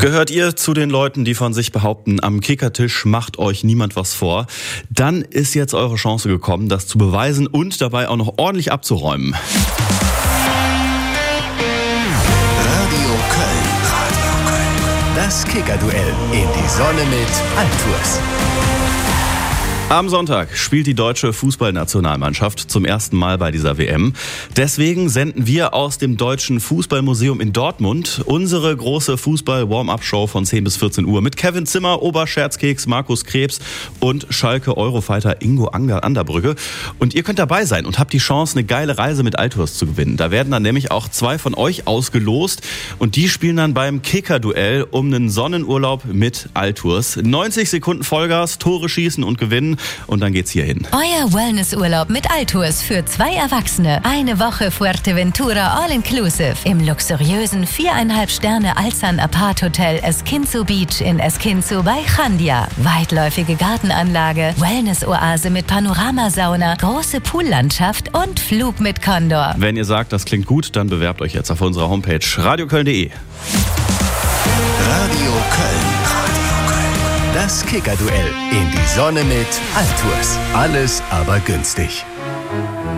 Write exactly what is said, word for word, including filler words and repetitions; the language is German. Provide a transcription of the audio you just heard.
Gehört ihr zu den Leuten, die von sich behaupten, am Kickertisch macht euch niemand was vor? Dann ist jetzt eure Chance gekommen, das zu beweisen und dabei auch noch ordentlich abzuräumen. Radio Köln. Radio Köln. Das Kicker-Duell in die Sonne mit Altours. Am Sonntag spielt die deutsche Fußballnationalmannschaft zum ersten Mal bei dieser W M. Deswegen senden wir aus dem Deutschen Fußballmuseum in Dortmund unsere große Fußball-Warm-Up-Show von zehn bis vierzehn Uhr mit Kevin Zimmer, Oberscherzkeks, Markus Krebs und Schalke-Eurofighter Ingo Anderbrügge. Und ihr könnt dabei sein und habt die Chance, eine geile Reise mit Altours zu gewinnen. Da werden dann nämlich auch zwei von euch ausgelost und die spielen dann beim Kicker-Duell um einen Sonnenurlaub mit Altours. neunzig Sekunden Vollgas, Tore schießen und gewinnen. Und dann geht's hier hin. Euer Wellnessurlaub mit Altours für zwei Erwachsene. Eine Woche Fuerteventura All-Inclusive im luxuriösen viereinhalb Sterne Alzan Apart Hotel Esquinzo Beach in Esquinzo bei Chandia. Weitläufige Gartenanlage, Wellness-Oase mit Panoramasauna, große Poollandschaft und Flug mit Condor. Wenn ihr sagt, das klingt gut, dann bewerbt euch jetzt auf unserer Homepage radioköln punkt de. Radio Köln. Das Kicker-Duell in die Sonne mit Altours. Alles aber günstig.